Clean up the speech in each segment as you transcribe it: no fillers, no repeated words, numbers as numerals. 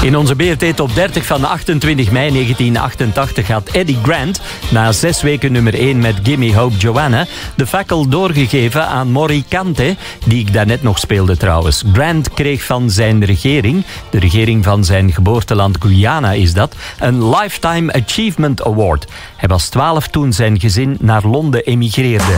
In onze BRT Top 30 van 28 mei 1988 had Eddie Grant na 6 weken nummer 1 met Gimme Hope Joanna de fakkel doorgegeven aan Morricante, die ik daarnet nog speelde trouwens. Grant kreeg van zijn regering, de regering van zijn geboorteland Guyana is dat, een Lifetime Achievement Award. Hij was 12 toen zijn gezin naar Londen emigreerde.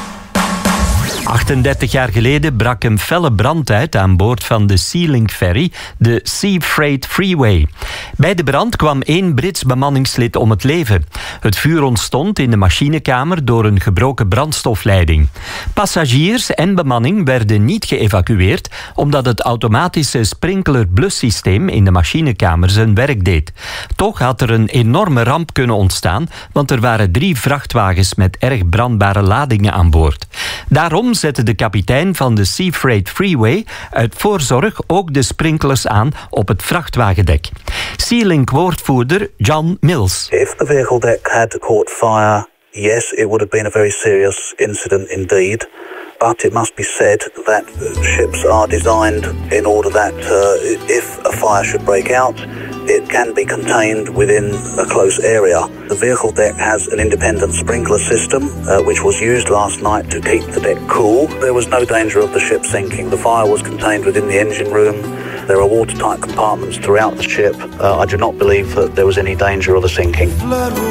38 jaar geleden brak een felle brand uit aan boord van de Sea-Link ferry, de Sea Freight Freeway. Bij de brand kwam 1 Brits bemanningslid om het leven. Het vuur ontstond in de machinekamer door een gebroken brandstofleiding. Passagiers en bemanning werden niet geëvacueerd omdat het automatische sprinkler-blussysteem in de machinekamer zijn werk deed. Toch had er een enorme ramp kunnen ontstaan, want er waren 3 vrachtwagens met erg brandbare ladingen aan boord. Daarom zette de kapitein van de Sea Freight Freeway uit voorzorg ook de sprinklers aan op het vrachtwagendek. Sea-Link-woordvoerder John Mills. If the vehicle deck had caught fire, yes, it would have been a very serious incident indeed. But it must be said that ships are designed in order that if a fire should break out, it can be contained within a close area. The vehicle deck has an independent sprinkler system, which was used last night to keep the deck cool. There was no danger of the ship sinking. The fire was contained within the engine room. There are watertight compartments throughout the ship. I do not believe that there was any danger of the sinking.